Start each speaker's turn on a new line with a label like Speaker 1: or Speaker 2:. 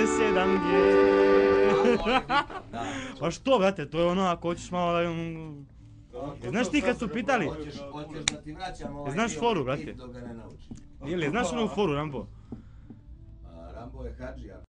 Speaker 1: 7G. Pa što, brate, to je ono ako hoćeš malo da... Znaš ti kad su pitali?
Speaker 2: Hoćeš da ti vraćam ovaj
Speaker 1: Znaš foru, brate?
Speaker 2: dok ga ne naučiš.
Speaker 1: Ili, znaš onu foru, Rambo?
Speaker 2: Rambo je hadžija.